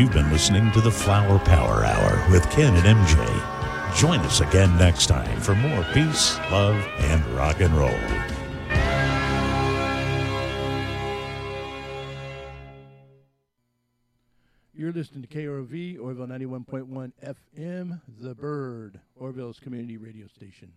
You've been listening to the Flower Power Hour with Ken and MJ. Join us again next time for more peace, love, and rock and roll. You're listening to KROV, Orville 91.1 FM, The Bird, Orville's community radio station.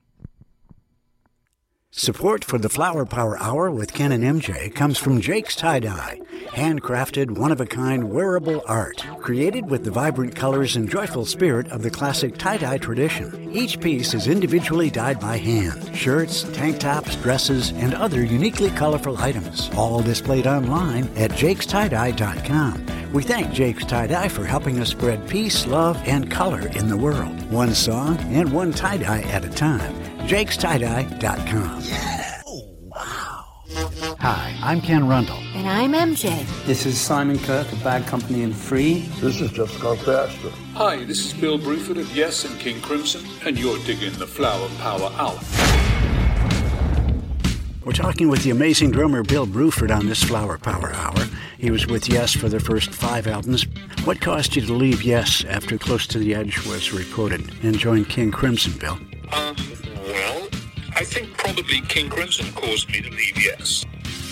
Support for the Flower Power Hour with Ken and MJ comes from Jake's Tie-Dye, handcrafted, one-of-a-kind wearable art, created with the vibrant colors and joyful spirit of the classic tie-dye tradition. Each piece is individually dyed by hand. Shirts, tank tops, dresses, and other uniquely colorful items, all displayed online at jakestie-dye.com. We thank Jake's Tie-Dye for helping us spread peace, love, and color in the world. One song and one tie-dye at a time. jakestie-dye.com. Yeah. Oh, wow. Hi, I'm Ken Rundle. And I'm MJ. This is Simon Kirk of Bad Company and Free. This is Jeff Scott Baxter. Hi, this is Bill Bruford of Yes and King Crimson, and you're digging the Flower Power Hour. We're talking with the amazing drummer Bill Bruford on this Flower Power Hour. He was with Yes for their first 5 albums. What caused you to leave Yes after Close to the Edge was recorded and join King Crimson, Bill? Well, I think probably King Crimson caused me to leave Yes.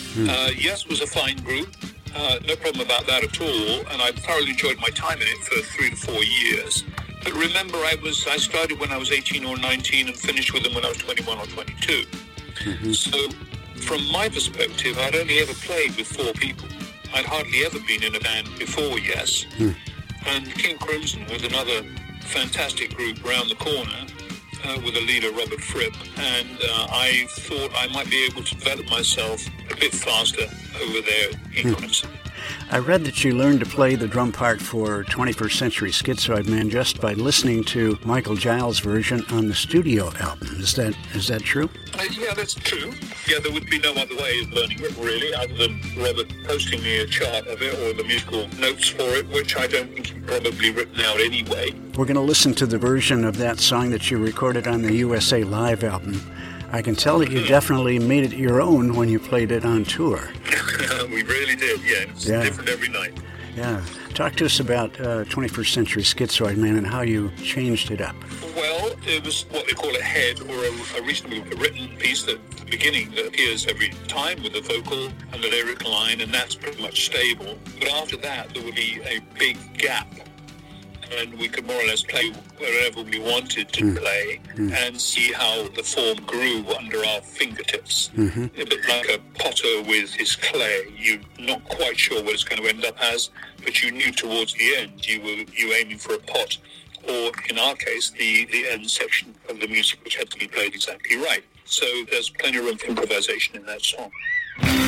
Yes was a fine group. No problem about that at all, and I thoroughly enjoyed my time in it for 3 to 4 years. But remember, I started when I was 18 or 19 and finished with them when I was 21 or 22. Mm-hmm. So, from my perspective, I'd only ever played with 4 people. I'd hardly ever been in a band before Yes. And King Crimson was another fantastic group round the corner with a leader, Robert Fripp, and I thought I might be able to develop myself a bit faster over there in Crimson. I read that you learned to play the drum part for 21st Century Schizoid Man just by listening to Michael Giles' version on the studio album. Is that true? Yeah, that's true. Yeah, there would be no other way of learning it, really, other than Robert posting me a chart of it or the musical notes for it, which I don't think he'd probably written out anyway. We're going to listen to the version of that song that you recorded on the USA Live album. I can tell that you definitely made it your own when you played it on tour. We really did, yeah. It's different every night. Yeah. Talk to us about 21st Century Schizoid Man and how you changed it up. Well, it was what they call a head or a reasonably written piece at the beginning that appears every time with the vocal and the lyric line, and that's pretty much stable. But after that, there would be a big gap. And we could more or less play wherever we wanted to play and see how the form grew under our fingertips. A bit like a potter with his clay. You're not quite sure what it's going to end up as, but you knew towards the end you were aiming for a pot, or in our case, the end section of the music, which had to be played exactly right. So there's plenty of room for improvisation in that song.